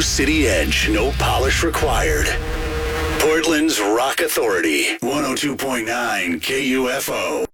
City edge, no polish required. Portland's Rock Authority, 102.9 KUFO.